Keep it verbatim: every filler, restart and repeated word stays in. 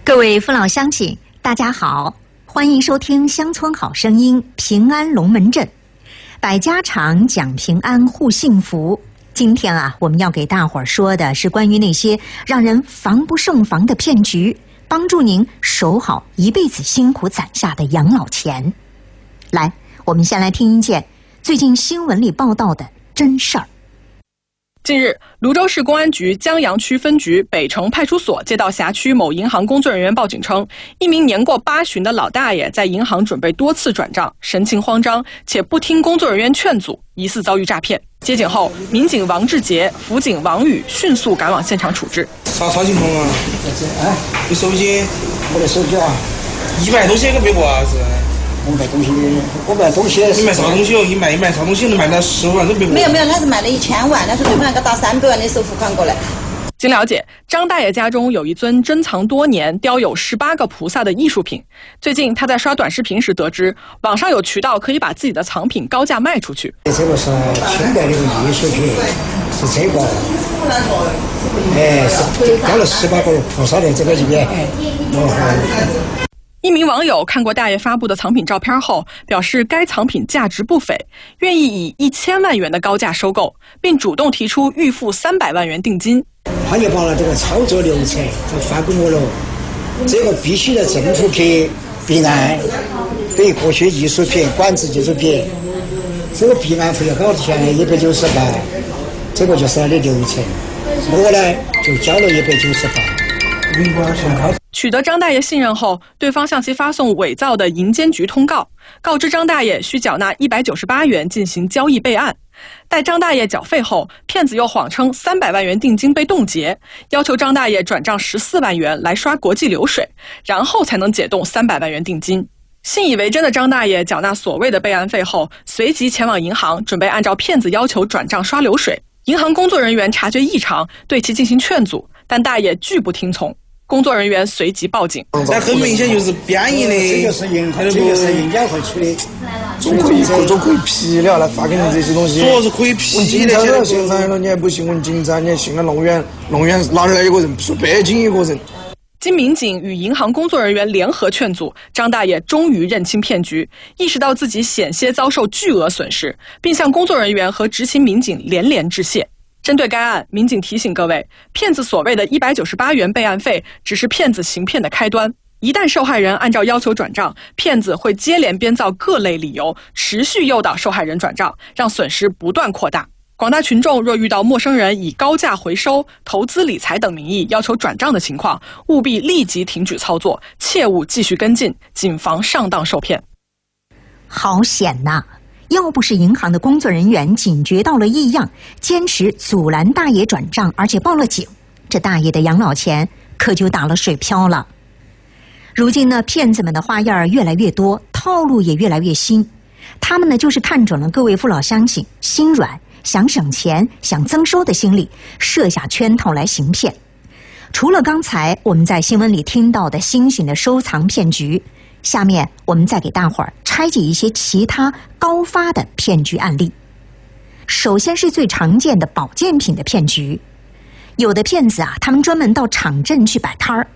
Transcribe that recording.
各位父老乡亲，大家好，欢迎收听《乡村好声音》平安龙门阵，百家常讲平安护幸福。今天啊，我们要给大伙儿说的是关于那些让人防不胜防的骗局，帮助您守好一辈子辛苦攒下的养老钱。来，我们先来听一件最近新闻里报道的真事儿。 近日，泸州市公安局江阳区分局北城派出所接到辖区某银行工作人员报警称，一名年过八旬的老大爷在银行准备多次转账，神情慌张，且不听工作人员劝阻，疑似遭遇诈骗。接警后，民警王志杰、辅警王宇迅速赶往现场处置。 啥啥情况啊？ 哎， 你手机？ 我的手机啊， 一百多些个别过啊是？ 我卖东西，我卖东西。 你卖啥东西哦？你卖你卖啥东西？能卖到十五万都别过？ 没有没有，他是买了一千万，他说对方那个打三百万的首付款过来。 经了解，张大爷家中有一尊珍藏多年、雕有十八个菩萨的艺术品。最近他在刷短视频时得知，网上有渠道可以把自己的藏品高价卖出去。 这个是清代的一个艺术品，是这个，哎，是雕了十八个菩萨的这个一眼。 一名网友看过大爷发布的藏品照片后，表示该藏品价值不菲，愿意以一千万元的高价收购，并主动提出预付三百万元定金。 他就把了这个操作流程就发给我了，这个必须的正图片备案，对科学艺术品、管制艺术品，这个备案费要多少钱？一百九十八，这个就是他的流程。我呢就交了一百九十八。 取得张大爷信任后，对方向其发送伪造的银监局通告，告知张大爷需缴纳一百九十八元进行交易备案。待张大爷缴费后，骗子又谎称三百万元定金被冻结，要求张大爷转账十四万元来刷国际流水，然后才能解冻三百万元定金。信以为真的张大爷缴纳所谓的备案费后，随即前往银行，准备按照骗子要求转账刷流水。银行工作人员察觉异常，对其进行劝阻，但大爷拒不听从。工作人员随即报警。 那很明显就是编译的， 这个是银行，这个是银监会出的， 总可以各种可以批了来发给你这些东西。 主要是可以批的。 警察到现场了，你还不信问警察？你还信了弄远，弄远哪来一个人？说北京一个人。 经民警与银行工作人员联合劝阻，张大爷终于认清骗局，意识到自己险些遭受巨额损失，并向工作人员和执勤民警连连致谢。针对该案，民警提醒各位，骗子所谓的一百九十八元备案费只是骗子行骗的开端。一旦受害人按照要求转账，骗子会接连编造各类理由，持续诱导受害人转账，让损失不断扩大。广大群众若遇到陌生人以高价回收、投资理财等名义要求转账的情况，务必立即停止操作，切勿继续跟进，谨防上当受骗。 好险呐！要不是银行的工作人员警觉到了异样，坚持阻拦大爷转账，而且报了警，这大爷的养老钱可就打了水漂了。如今呢，骗子们的花样越来越多，套路也越来越新。他们呢，就是看准了各位父老乡亲心软、想省钱、想增收的心理，设下圈套来行骗。除了刚才我们在新闻里听到的新型的收藏骗局，下面我们再给大伙儿拆解一些其他高发的骗局案例。首先是最常见的保健品的骗局。有的骗子啊，他们专门到场镇去摆摊儿，